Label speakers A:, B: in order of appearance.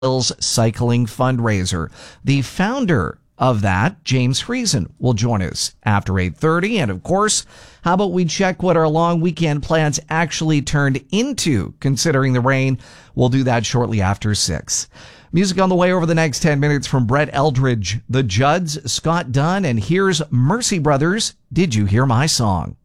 A: Hills Cycling Fundraiser. The founder of that, James Friesen, will join us after 8:30. And of course, how about we check what our long weekend plans actually turned into, considering the rain? We'll do that shortly after 6. Music on the way over the next 10 minutes from Brett Eldridge, The Judds, Scott Dunn, and here's Mercy Brothers, Did You Hear My Song?